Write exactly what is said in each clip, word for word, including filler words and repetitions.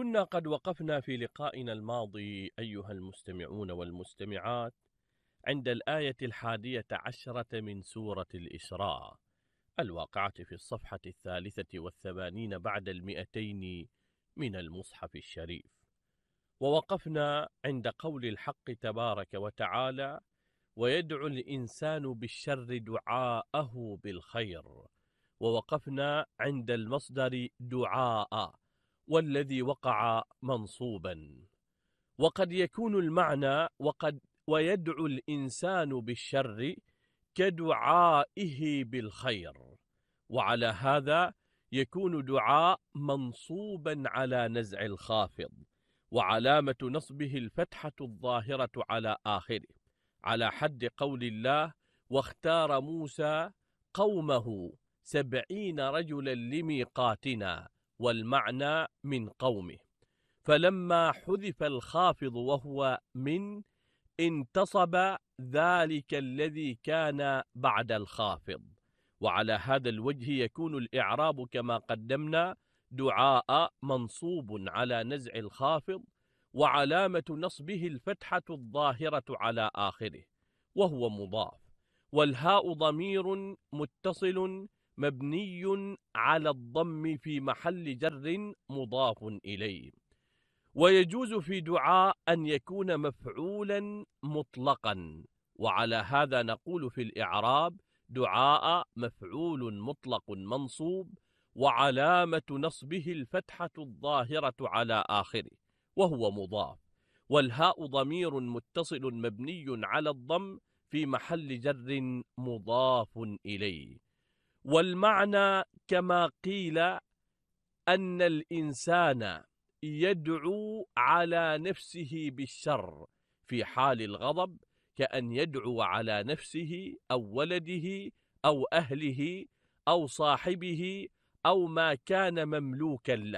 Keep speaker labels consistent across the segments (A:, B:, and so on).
A: كنا قد وقفنا في لقائنا الماضي أيها المستمعون والمستمعات عند الآية الحادية عشرة من سورة الإسراء الواقعة في الصفحة الثالثة والثمانين بعد المئتين من المصحف الشريف. ووقفنا عند قول الحق تبارك وتعالى: ويدعو الإنسان بالشر دعاءه بالخير. ووقفنا عند المصدر دعاء والذي وقع منصوبا. وقد يكون المعنى وقد ويدعو الإنسان بالشر كدعائه بالخير، وعلى هذا يكون دعاء منصوبا على نزع الخافض، وعلامة نصبه الفتحة الظاهرة على آخره، على حد قول الله: واختار موسى قومه سبعين رجلا لميقاتنا، والمعنى من قومه. فلما حذف الخافض وهو من، انتصب ذلك الذي كان بعد الخافض، وعلى هذا الوجه يكون الإعراب كما قدمنا: دعاء منصوب على نزع الخافض، وعلامة نصبه الفتحة الظاهرة على آخره، وهو مضاف، والهاء ضمير متصل مبني على الضم في محل جر مضاف إليه. ويجوز في دعاء أن يكون مفعولا مطلقا، وعلى هذا نقول في الإعراب: دعاء مفعول مطلق منصوب، وعلامة نصبه الفتحة الظاهرة على آخره، وهو مضاف، والهاء ضمير متصل مبني على الضم في محل جر مضاف إليه. والمعنى كما قيل أن الإنسان يدعو على نفسه بالشر في حال الغضب، كأن يدعو على نفسه أو ولده أو أهله أو صاحبه أو ما كان مملوكا له،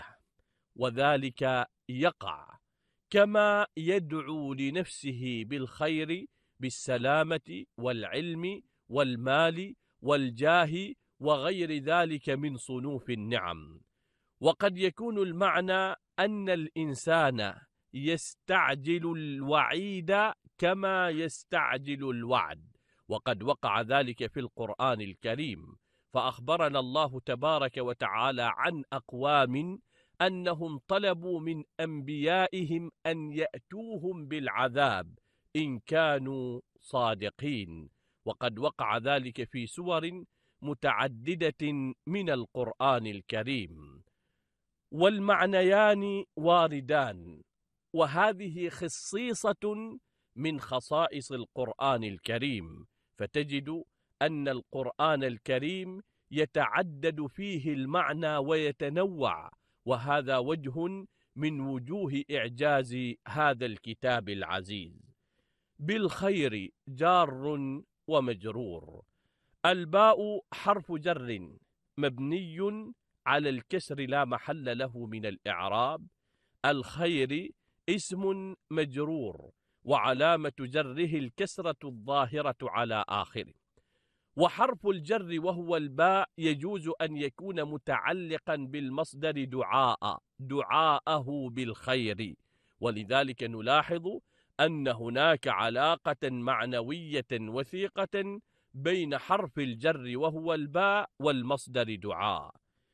A: وذلك يقع كما يدعو لنفسه بالخير بالسلامة والعلم والمال والجاه وغير ذلك من صنوف النعم. وقد يكون المعنى أن الإنسان يستعجل الوعيد كما يستعجل الوعد، وقد وقع ذلك في القرآن الكريم، فأخبرنا الله تبارك وتعالى عن أقوام أنهم طلبوا من أنبيائهم أن يأتوهم بالعذاب إن كانوا صادقين، وقد وقع ذلك في سور متعددة من القرآن الكريم. والمعنيان واردان، وهذه خصيصة من خصائص القرآن الكريم، فتجد أن القرآن الكريم يتعدد فيه المعنى ويتنوع، وهذا وجه من وجوه إعجاز هذا الكتاب العزيز. بالخير جار ومجرور. الباء حرف جر مبني على الكسر لا محل له من الإعراب. الخير اسم مجرور، وعلامة جره الكسرة الظاهرة على آخره. وحرف الجر وهو الباء يجوز أن يكون متعلقا بالمصدر دعاء، دعاءه بالخير، ولذلك نلاحظ أن هناك علاقة معنوية وثيقة بين حرف الجر وهو الباء والمصدر دعاء.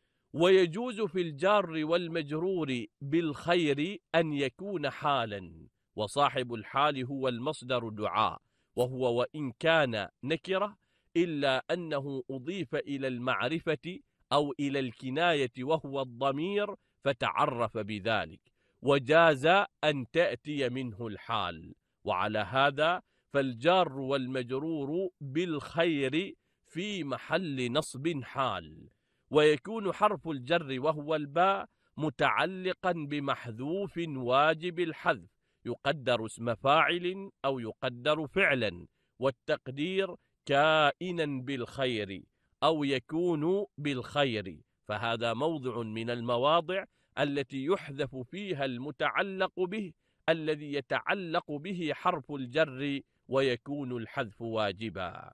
A: ويجوز في الجار والمجرور بالخير أن يكون حالا، وصاحب الحال هو المصدر دعاء، وهو وإن كان نكرة إلا أنه أضيف إلى المعرفة أو إلى الكناية وهو الضمير، فتعرف بذلك، وجاز أن تأتي منه الحال. وعلى هذا فالجار والمجرور بالخير في محل نصب حال. ويكون حرف الجر وهو الباء متعلقا بمحذوف واجب الحذف، يقدر اسم فاعل أو يقدر فعلا، والتقدير كائنا بالخير أو يكون بالخير، فهذا موضع من المواضع التي يحذف فيها المتعلق به الذي يتعلق به حرف الجر ويكون الحذف واجبا.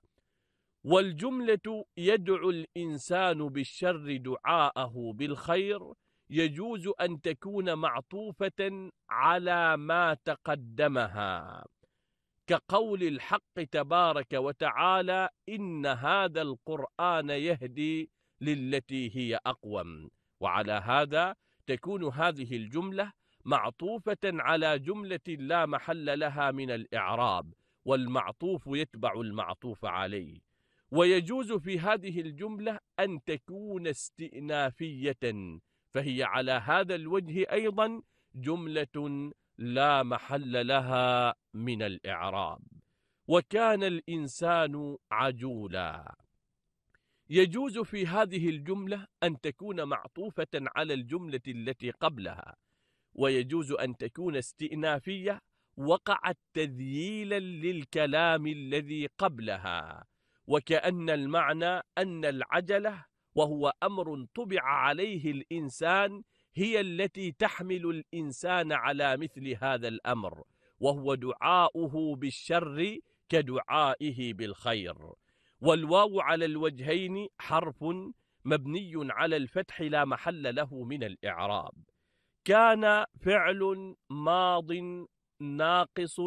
A: والجملة يدعو الإنسان بالشر دعاءه بالخير يجوز أن تكون معطوفة على ما تقدمها، كقول الحق تبارك وتعالى: إن هذا القرآن يهدي للتي هي أقوم. وعلى هذا تكون هذه الجملة معطوفة على جملة لا محل لها من الإعراب، والمعطوف يتبع المعطوف عليه. ويجوز في هذه الجملة أن تكون استئنافية، فهي على هذا الوجه أيضا جملة لا محل لها من الإعراب. وكان الإنسان عجولا، يجوز في هذه الجملة أن تكون معطوفة على الجملة التي قبلها، ويجوز أن تكون استئنافية وقعت تذييلا للكلام الذي قبلها، وكأن المعنى أن العجلة وهو أمر طبع عليه الإنسان هي التي تحمل الإنسان على مثل هذا الأمر، وهو دعاؤه بالشر كدعائه بالخير. والواو على الوجهين حرف مبني على الفتح لا محل له من الإعراب. كان فعل ماض ناقص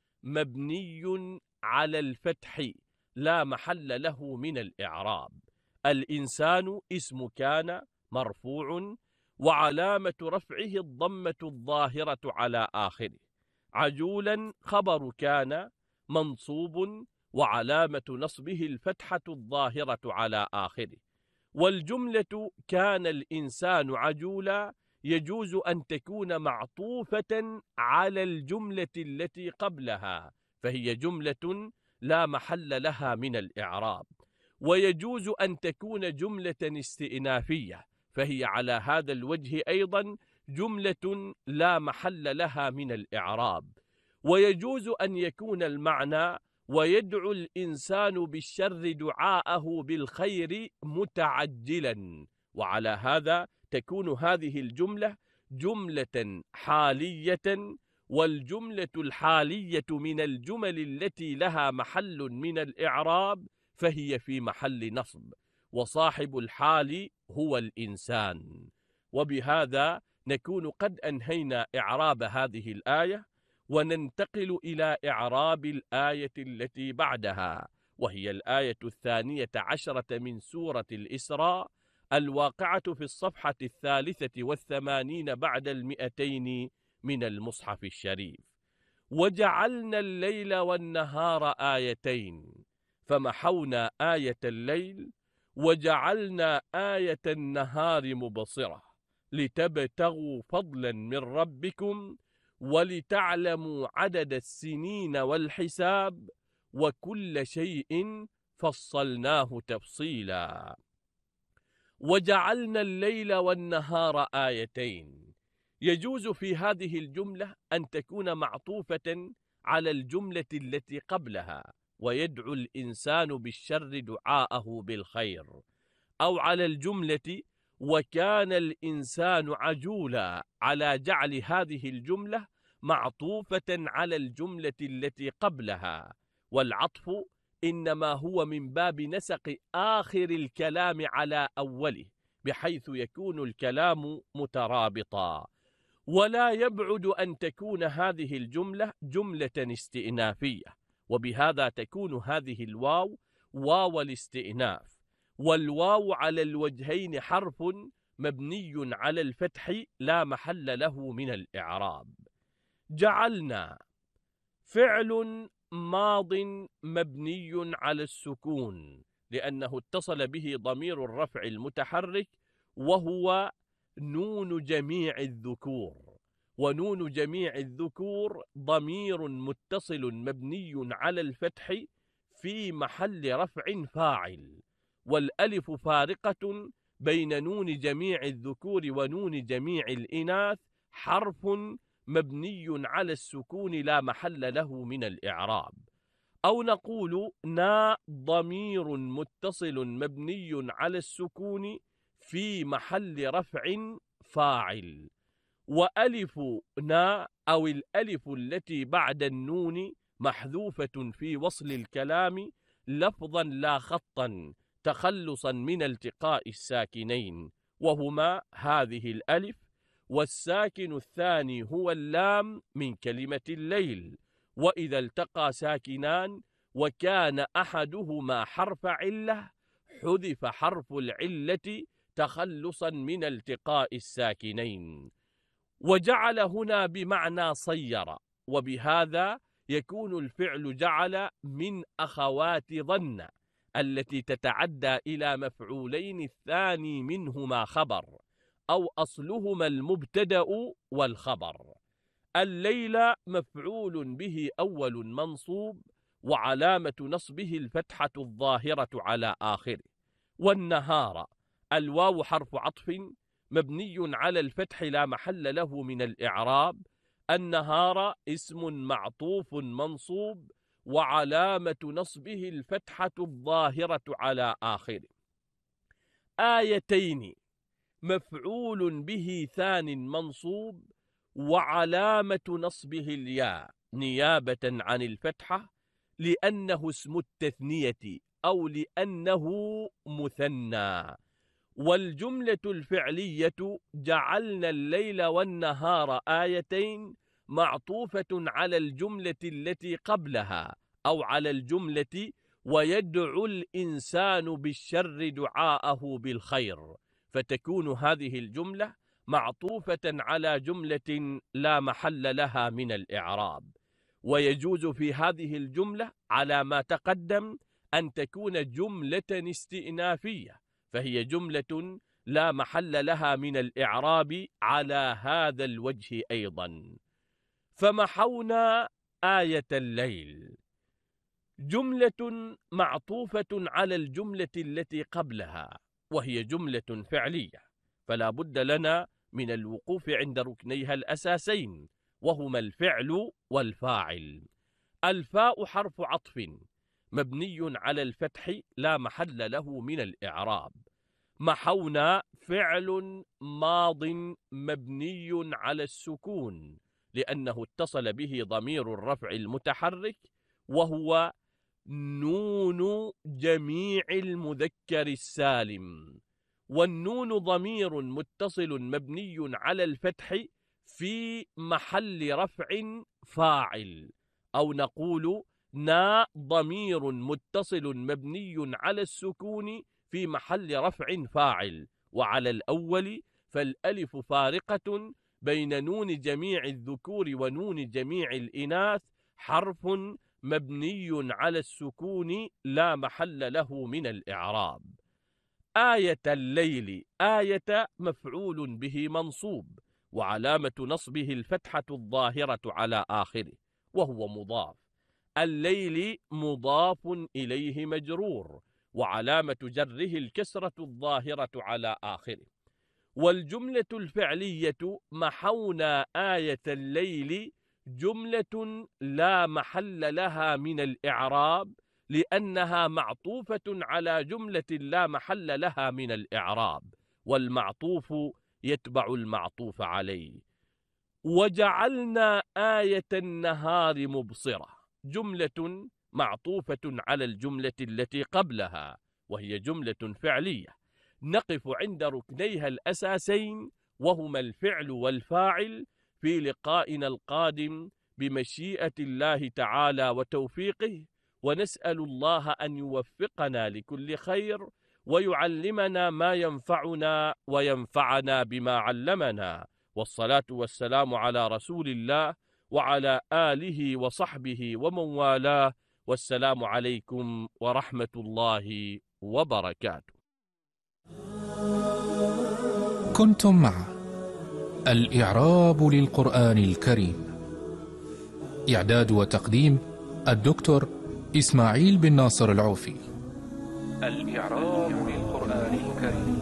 A: مبني على الفتح لا محل له من الإعراب. الإنسان اسم كان مرفوع وعلامة رفعه الضمة الظاهرة على آخره. عجولا خبر كان منصوب وعلامة نصبه الفتحة الظاهرة على آخره. والجملة كان الإنسان عجولا يجوز أن تكون معطوفة على الجملة التي قبلها، فهي جملة لا محل لها من الإعراب. ويجوز أن تكون جملة استئنافية، فهي على هذا الوجه أيضا جملة لا محل لها من الإعراب. ويجوز أن يكون المعنى: ويدعو الإنسان بالشر دعاءه بالخير متعجلا. وعلى هذا تكون هذه الجملة جملة حالية، والجملة الحالية من الجمل التي لها محل من الإعراب فهي في محل نصب، وصاحب الحال هو الإنسان. وبهذا نكون قد أنهينا إعراب هذه الآية، وننتقل إلى إعراب الآية التي بعدها، وهي الآية الثانية عشرة من سورة الإسراء، الواقعة في الصفحة الثالثة والثمانين بعد المئتين من المصحف الشريف. وجعلنا الليل والنهار آيتين فمحونا آية الليل وجعلنا آية النهار مبصرة لتبتغوا فضلا من ربكم ولتعلموا عدد السنين والحساب وكل شيء فصلناه تفصيلا. وجعلنا الليل والنهار آيتين، يجوز في هذه الجملة أن تكون معطوفة على الجملة التي قبلها: ويدعو الإنسان بالشر دعاءه بالخير، أو على الجملة وكان الإنسان عجولا، على جعل هذه الجملة معطوفة على الجملة التي قبلها. والعطف إنما هو من باب نسق آخر الكلام على أوله، بحيث يكون الكلام مترابطا. ولا يبعد أن تكون هذه الجملة جملة استئنافية، وبهذا تكون هذه الواو واو الاستئناف. والواو على الوجهين حرف مبني على الفتح لا محل له من الإعراب. جعلنا فعل ماض مبني على السكون لأنه اتصل به ضمير الرفع المتحرك وهو نون جميع الذكور، ونون جميع الذكور ضمير متصل مبني على الفتح في محل رفع فاعل، والألف فارقة بين نون جميع الذكور ونون جميع الإناث حرف مبني على السكون لا محل له من الإعراب. أو نقول نا ضمير متصل مبني على السكون في محل رفع فاعل، وألف نا أو الألف التي بعد النون محذوفة في وصل الكلام لفظا لا خطا تخلصا من التقاء الساكنين، وهما هذه الألف، والساكن الثاني هو اللام من كلمة الليل. وإذا التقى ساكنان وكان أحدهما حرف علة حذف حرف العلة تخلصا من التقاء الساكنين. وجعل هنا بمعنى صير، وبهذا يكون الفعل جعل من أخوات ظن التي تتعدى إلى مفعولين الثاني منهما خبر، أو أصلهما المبتدأ والخبر. الليل مفعول به أول منصوب، وعلامة نصبه الفتحة الظاهرة على آخره. والنهار الواو حرف عطف مبني على الفتح لا محل له من الإعراب. النهار اسم معطوف منصوب، وعلامة نصبه الفتحة الظاهرة على آخره. آيتين مفعول به ثان منصوب، وعلامة نصبه الياء نيابة عن الفتحة لأنه اسم التثنية أو لأنه مثنى. والجملة الفعلية جعلنا الليل والنهار آيتين معطوفة على الجملة التي قبلها أو على الجملة ويدعو الإنسان بالشر دعاءه بالخير، فتكون هذه الجملة معطوفة على جملة لا محل لها من الإعراب. ويجوز في هذه الجملة على ما تقدم أن تكون جملة استئنافية، فهي جملة لا محل لها من الإعراب على هذا الوجه أيضا. فمحونا آية الليل جملة معطوفة على الجملة التي قبلها، وهي جملة فعلية، فلا بد لنا من الوقوف عند ركنيها الأساسين، وهما الفعل والفاعل. الفاء حرف عطف مبني على الفتح لا محل له من الإعراب. محونا فعل ماض مبني على السكون لأنه اتصل به ضمير الرفع المتحرك، وهو نون جميع المذكر السالم. والنون ضمير متصل مبني على الفتح في محل رفع فاعل، أو نقول نا ضمير متصل مبني على السكون في محل رفع فاعل. وعلى الأول فالألف فارقة بين نون جميع الذكور ونون جميع الإناث، حرف مبني على السكون لا محل له من الإعراب. آية الليل آية مفعول به منصوب، وعلامة نصبه الفتحة الظاهرة على آخره وهو مضاف. الليل مضاف إليه مجرور، وعلامة جره الكسرة الظاهرة على آخره. والجملة الفعلية محونا آية الليل جملة لا محل لها من الإعراب لأنها معطوفة على جملة لا محل لها من الإعراب، والمعطوف يتبع المعطوف عليه. وجعلنا آية النهار مبصرة جملة معطوفة على الجملة التي قبلها، وهي جملة فعلية. نقف عند ركنيها الأساسين وهما الفعل والفاعل في لقائنا القادم بمشيئة الله تعالى وتوفيقه، ونسأل الله أن يوفقنا لكل خير ويعلمنا ما ينفعنا وينفعنا بما علمنا. والصلاة والسلام على رسول الله وعلى آله وصحبه ومن والاه، والسلام عليكم ورحمة الله وبركاته.
B: كنتم مع الإعراب للقرآن الكريم، إعداد وتقديم الدكتور إسماعيل بن ناصر العوفي. الإعراب للقرآن الكريم.